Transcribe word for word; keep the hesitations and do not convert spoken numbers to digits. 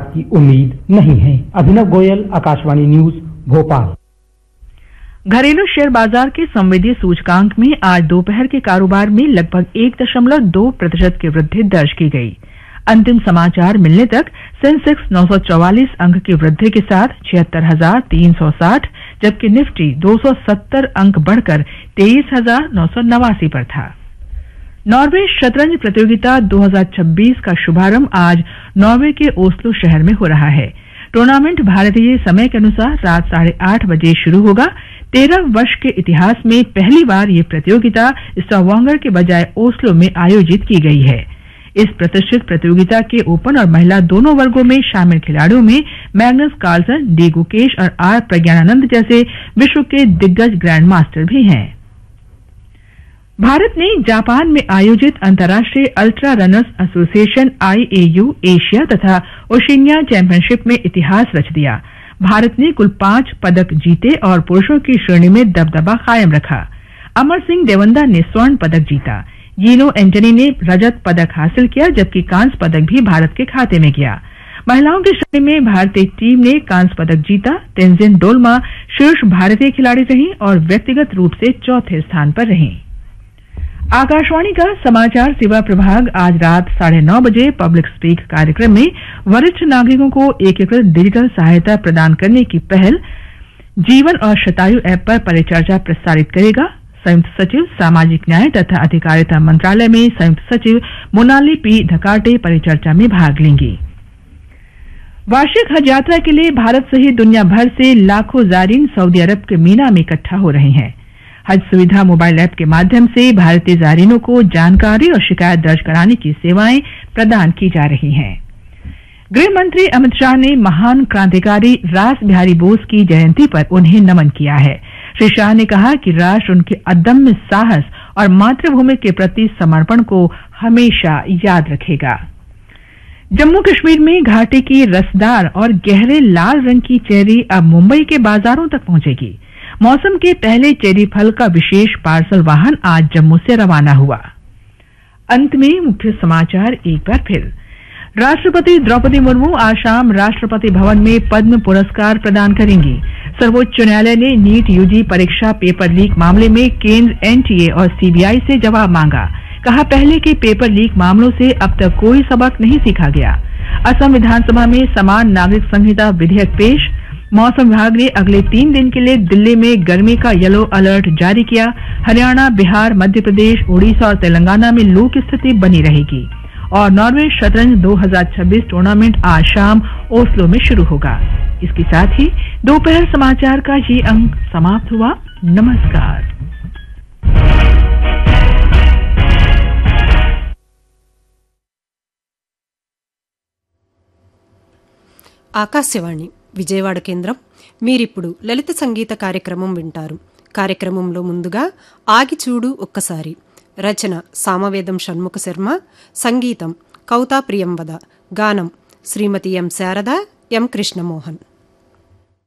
की उम्मीद नहीं है। अभिनव गोयल, आकाशवाणी न्यूज, भोपाल। घरेलू शेयर बाजार के संवेदी सूचकांक में आज दोपहर के कारोबार में लगभग एक दशमलव दो प्रतिशत की वृद्धि दर्ज की गई। अंतिम समाचार मिलने तक सेंसेक्स नौ सौ चौवालीस अंक की वृद्धि के साथ छिहत्तर हजार तीन सौ साठ, जबकि निफ्टी दो सौ सत्तर अंक बढ़कर तेईस हजार नौ सौ नवासी पर था। नॉर्वे शतरंज प्रतियोगिता दो हज़ार छब्बीस का शुभारंभ आज नॉर्वे के ओस्लो शहर में हो रहा है। टूर्नामेंट भारतीय समय के अनुसार रात साढ़े आठ बजे शुरू होगा। तेरह वर्ष के इतिहास में पहली बार ये प्रतियोगिता स्टावांगर के बजाय ओस्लो में आयोजित की गई है। इस प्रतिष्ठित प्रतियोगिता के ओपन और महिला दोनों वर्गों में शामिल खिलाड़ियों में मैग्नस कार्लसन, डी गुकेश और आर प्रज्ञानानंद जैसे विश्व के दिग्गज ग्रैंड मास्टर भी हैं। भारत ने जापान में आयोजित अंतर्राष्ट्रीय ultra runners association I A you Asia तथा ओशिनिया चैंपियनशिप में इतिहास रच दिया। भारत ने कुल पांच पदक जीते और पुरुषों की श्रेणी में दबदबा कायम रखा। अमर सिंह देवंदा ने स्वर्ण पदक जीता। यीनो एंटनी ने रजत पदक हासिल किया, जबकि कांस्य पदक भी भारत के खाते में गया। महिलाओं की श्रेणी में भारतीय टीम ने कांस्य पदक जीता। तेंजिन डोलमा शीर्ष भारतीय खिलाड़ी रहीं और व्यक्तिगत रूप से चौथे स्थान पर रहीं। आकाशवाणी का समाचार सेवा प्रभाग आज रात साढ़े नौ बजे पब्लिक स्पीक कार्यक्रम में वरिष्ठ नागरिकों को एकीकृत डिजिटल सहायता प्रदान करने की पहल जीवन और शतायु ऐप पर परिचर्चा प्रसारित करेगा। संयुक्त सचिव सामाजिक न्याय तथा अधिकारिता मंत्रालय में संयुक्त सचिव मोनाली पी धकाटे परिचर्चा में भाग लेंगी। वार्षिक हज यात्रा के लिए भारत सहित दुनिया भर से लाखों ज़ायरीन सऊदी अरब के मीना में इकट्ठा हो रहे हैं। हज सुविधा मोबाइल ऐप के माध्यम से भारतीय ज़ायरीनों को जानकारी और शिकायत दर्ज कराने की सेवाएं प्रदान की जा रही हैं। गृह मंत्री अमित शाह ने महान क्रांतिकारी रास बिहारी बोस की जयंती पर उन्हें नमन किया है। श्री शाह ने कहा कि राष्ट्र उनके अदम्य साहस और मातृभूमि के प्रति समर्पण को हमेशा याद रखेगा। जम्मू कश्मीर में घाटी की रसदार और गहरे लाल रंग की चेरी अब मुंबई के बाजारों तक पहुंचेगी। मौसम के पहले चेरी फल का विशेष पार्सल वाहन आज जम्मू से रवाना हुआ। अंत में मुख्य समाचार एक बार फिर। राष्ट्रपति द्रौपदी मुर्मू आज शाम राष्ट्रपति भवन में पद्म पुरस्कार प्रदान करेंगी। सर्वोच्च न्यायालय ने नीट यूजी परीक्षा पेपर लीक मामले में केंद्र एनटीए और सीबीआई से जवाब मांगा। कहा, पहले के पेपर लीक मामलों से अब तक कोई सबक नहीं सीखा गया। असम विधानसभा में समान नागरिक संहिता विधेयक पेश। मौसम विभाग ने अगले तीन दिन के लिए दिल्ली में गर्मी का येलो अलर्ट जारी किया। हरियाणा, बिहार, मध्य प्रदेश, उड़ीसा और तेलंगाना में लू की स्थिति बनी रहेगी। और नॉर्वे शतरंज दो हज़ार छब्बीस टूर्नामेंट आज शाम ओस्लो में शुरू होगा। इसके साथ ही दोपहर समाचार का ये अंक समाप्त हुआ। नमस्कार। ఆకాశవాణి విజయవాడ కేంద్రం. మీరిప్పుడు లలిత సంగీత కార్యక్రమం వింటారు. కార్యక్రమంలో ముందుగా ఆగి చూడు ఒక్కసారి. రచన సామవేదం షణ్ముఖ శర్మ, సంగీతం కౌతా ప్రియంవద, గానం శ్రీమతి ఎం శారద, ఎం కృష్ణమోహన్.